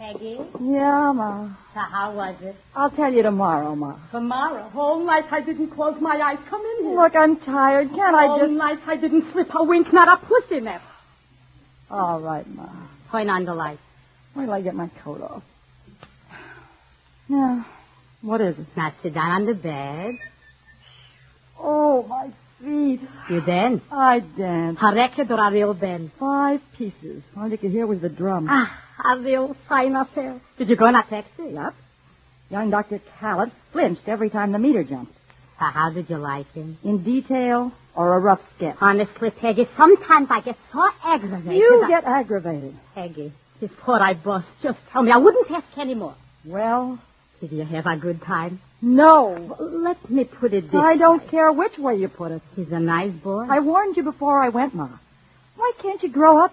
Peggy? Yeah, Ma. So how was it? I'll tell you tomorrow, Ma. Tomorrow? Whole night I didn't close my eyes. Come in here. Look, I'm tired. Can't I Whole just... night I didn't slip a wink, not a pussy nip. All right, Ma. Turn on the light. Wait till I get my coat off. Yeah. What is it? Now sit down on the bed. Oh, my feet. You dance? I dance. A record or a real band? 5 pieces. All you could hear was the drum. A real fine affair. Did you go in a taxi? Yep. Young Dr. Callett flinched every time the meter jumped. So how did you like him? In detail or a rough sketch? Honestly, Peggy, sometimes I get so aggravated. You get aggravated. Peggy, before I bust, just tell me. I wouldn't ask anymore. Well... Did you have a good time? No. Let me put it this I don't way. care which way you put it. He's a nice boy. I warned you before I went, Ma. Why can't you grow up